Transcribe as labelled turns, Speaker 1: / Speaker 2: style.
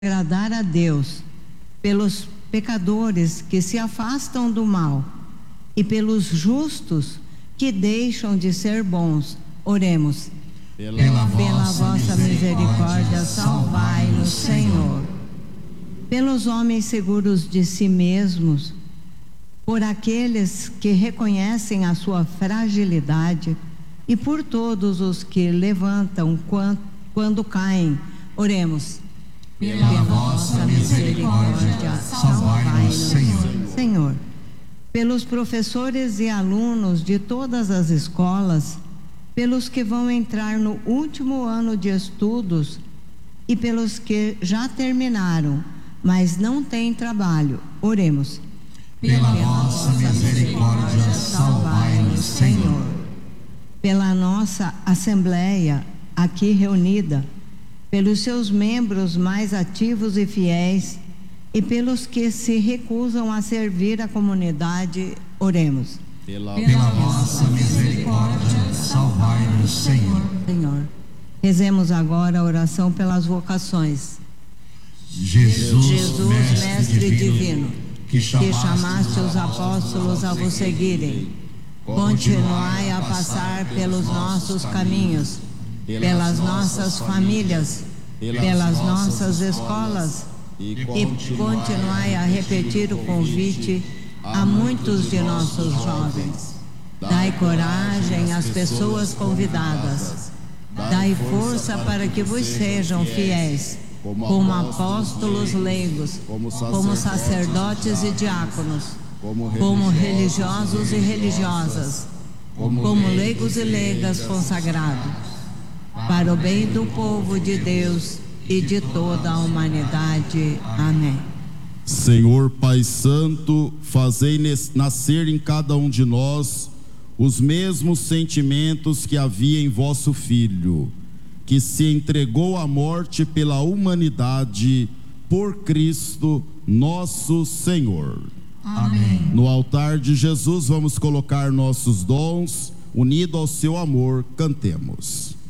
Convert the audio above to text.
Speaker 1: agradar a Deus, pelos pecadores que se afastam do mal e pelos justos que deixam de ser bons. Oremos.
Speaker 2: Pela vossa misericórdia, salvai-nos, Senhor.
Speaker 1: Pelos homens seguros de si mesmos, por aqueles que reconhecem a sua fragilidade e por todos os que levantam quando caem. Oremos.
Speaker 2: Pela vossa misericórdia, salvai-nos, Senhor.
Speaker 1: Senhor, pelos professores e alunos de todas as escolas, pelos que vão entrar no último ano de estudos e pelos que já terminaram, mas não têm trabalho. Oremos.
Speaker 2: Pela vossa misericórdia, salvai-nos, Senhor.
Speaker 1: Pela nossa Assembleia aqui reunida, pelos seus membros mais ativos e fiéis e pelos que se recusam a servir a comunidade, oremos.
Speaker 2: Pela vossa misericórdia, salvai-nos, Senhor.
Speaker 1: Senhor, rezemos agora a oração pelas vocações.
Speaker 2: Jesus, Mestre divino, que chamaste os apóstolos a vos seguirem,
Speaker 1: Continuai a passar pelos nossos caminhos, pelas nossas famílias, pelas nossas escolas e continuai a repetir o convite a muitos de nossos jovens. Dai coragem às pessoas convidadas, dai força para que vos sejam fiéis, como apóstolos leigos, como sacerdotes e diáconos, como religiosos e religiosas, como leigos e leigas consagrados, para o bem do povo de Deus e de toda a humanidade. Amém.
Speaker 3: Senhor Pai Santo, fazei nascer em cada um de nós os mesmos sentimentos que havia em vosso Filho, que se entregou à morte pela humanidade, por Cristo nosso Senhor.
Speaker 2: Amém.
Speaker 3: No altar de Jesus vamos colocar nossos dons, unido ao seu amor, cantemos.